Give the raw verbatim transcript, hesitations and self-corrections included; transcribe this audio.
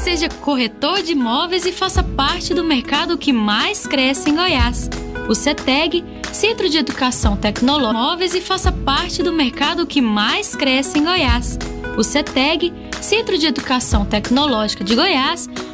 seja corretor de imóveis e faça parte do mercado que mais cresce em Goiás. O CETEG, Centro de Educação Tecnológica, imóveis e faça parte do mercado que mais cresce em Goiás. O CETEG, Centro de Educação Tecnológica de Goiás,